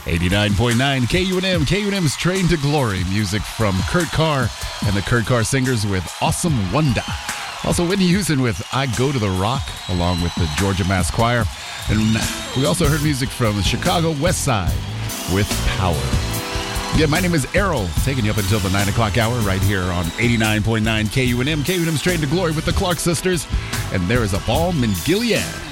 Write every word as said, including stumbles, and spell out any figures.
eighty-nine point nine K U N M. K U N M's Train to Glory. Music from Kurt Carr and the Kurt Carr Singers with Awesome Wonder. Also, Whitney Houston with I Go to the Rock, along with the Georgia Mass Choir. And we also heard music from the Chicago West Side with Power. Yeah, my name is Errol, taking you up until the nine o'clock hour right here on eighty-nine point nine K U N M. K U N M's Train to Glory with the Clark Sisters. And there is a balm in Gilead.